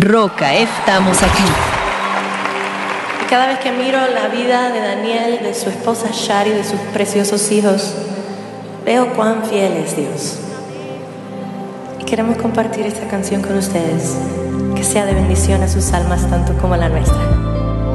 Roca, estamos aquí. Y cada vez que miro la vida de Daniel, de su esposa Shari, de sus preciosos hijos, veo cuán fiel es Dios. Y queremos compartir esta canción con ustedes, que sea de bendición a sus almas tanto como a la nuestra.